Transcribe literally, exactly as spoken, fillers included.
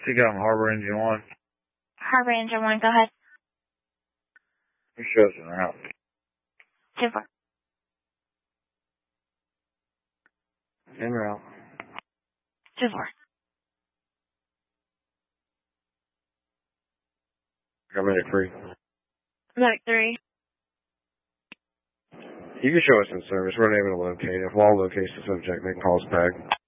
You got Harbor Engine one. Harbor Engine one, go ahead. You show us an route. two four. En route. two four. Got medic three. Medic three. You can show us in service. We're unable to locate. If law locates the subject, they can call us back.